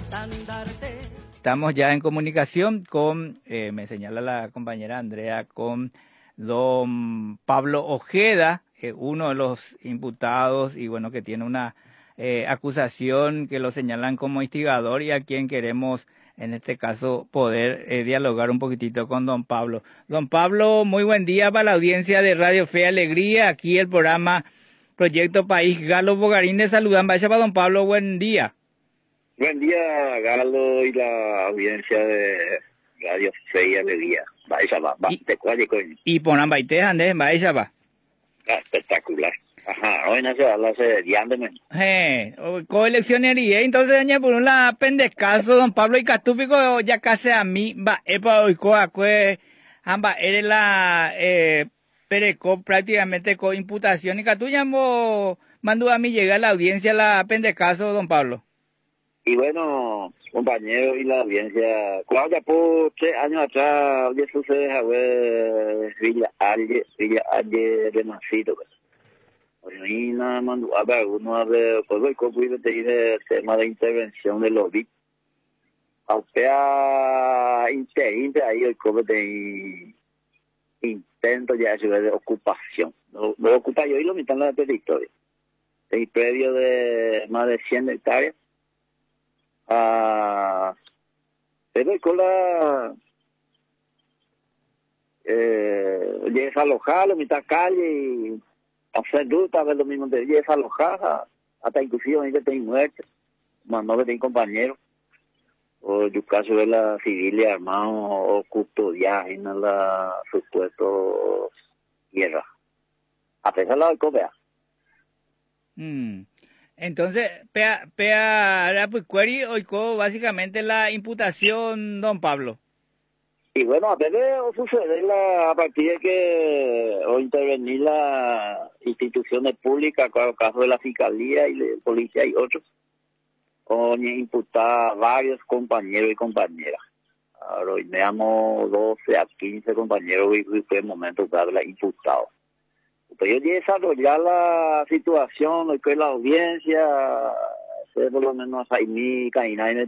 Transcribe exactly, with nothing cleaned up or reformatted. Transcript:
Estamos ya en comunicación con, eh, me señala la compañera Andrea, con don Pablo Ojeda, eh, uno de los imputados y bueno, que tiene una eh, acusación que lo señalan como instigador y a quien queremos en este caso poder eh, dialogar un poquitito con don Pablo. Don Pablo, muy buen día para la audiencia de Radio Fe y Alegría, aquí el programa Proyecto País. Galo Bogarín de saludan. Vaya para don Pablo, buen día. Buen día, Galo y la audiencia de Radio Fe y Alegría. Vaya va, va, te cuál coño. Y ponan baite, Andrés, vaya va. Espectacular. Ajá, hoy no se habla de diándeme. Eh, coeleccionería, entonces daña por una pendescazo, don Pablo y Catúpico, ya casi a mí, va, epa, hoy coa, cue, amba, eres la, eh, pereco prácticamente con imputación y Catuya mandó a mí llegar a la audiencia la pendescazo, don Pablo. Y bueno, compañeros y la audiencia, cuando ya por tres años atrás, ya sucede a ver Villa Alle, Villa Alle de Macito, pues. Y nada más, a ver, uno a ver, pues el copo y te dice el tema de intervención de los B I C. Aunque interinte ahí el copo de intento ya de ocupación. No, no ocupa yo y lo mitad de la territorio. El predio de más de cien hectáreas. Ah, pero con la eh, desalojar la mitad calle y hacer ruta, a ver lo mismo de desalojar, hasta inclusive hay que tener muertes, más no que tener compañeros, o en caso de la civil armados o custodiar en la supuestos guerra. A pesar de la copia. Mm. Entonces, pea, pea, pues, query oicó básicamente la imputación, don Pablo. Y bueno, a veces sucede la, a partir de que o intervenir las instituciones públicas, como el caso de la Fiscalía y de Policía y otros, o imputar a varios compañeros y compañeras. Ahora hoy veamos doce a quince compañeros y fue el momento de darle imputados. Pero yo desarrollar la situación, lo que es la audiencia, por lo menos ahí mi caína